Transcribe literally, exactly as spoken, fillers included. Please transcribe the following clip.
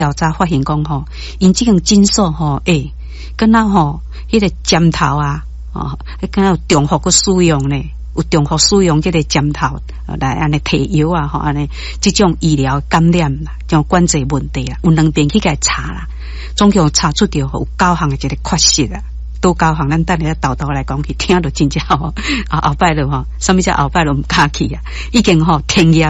调查发现讲吼，因即种诊所吼，诶，敢若吼，迄个针头啊，哦，敢若有重复个使用呢，有重复使用即个针头来安尼提药啊，吼安尼，即种医疗感染啦，种管制问题啦，有两边去甲查啦，总共查出着有九项的一个缺失啊。都九项，咱等下豆豆来讲去，听着真正吼，啊后摆了吼，什么叫后摆了唔敢去啊？已经吼停业